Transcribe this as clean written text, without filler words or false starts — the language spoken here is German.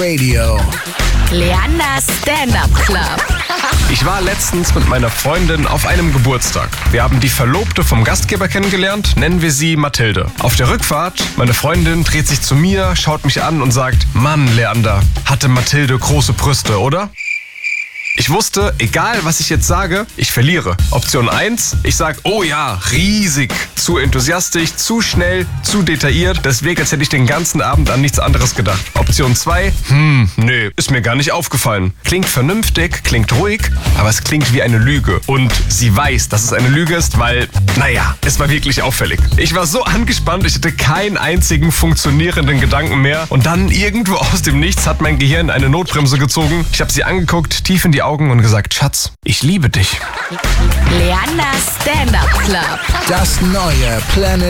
Radio. Leanders Stand-Up Club. Ich war letztens mit meiner Freundin auf einem Geburtstag. Wir haben die Verlobte vom Gastgeber kennengelernt, nennen wir sie Mathilde. Auf der Rückfahrt, meine Freundin dreht sich zu mir, schaut mich an und sagt, Mann, Leander, hatte Mathilde große Brüste, oder? Ich wusste, egal was ich jetzt sage, ich verliere. Option 1, ich sag, oh ja, riesig. Zu enthusiastisch, zu schnell, zu detailliert. Deswegen, als hätte ich den ganzen Abend an nichts anderes gedacht. Option 2, nee, ist mir gar nicht aufgefallen. Klingt vernünftig, klingt ruhig, aber es klingt wie eine Lüge. Und sie weiß, dass es eine Lüge ist, weil, es war wirklich auffällig. Ich war so angespannt, ich hatte keinen einzigen funktionierenden Gedanken mehr. Und dann irgendwo aus dem Nichts hat mein Gehirn eine Notbremse gezogen. Ich habe sie angeguckt, tief in die Augen und gesagt, Schatz, ich liebe dich. Leanders Stand-Up Club. Das neue Planet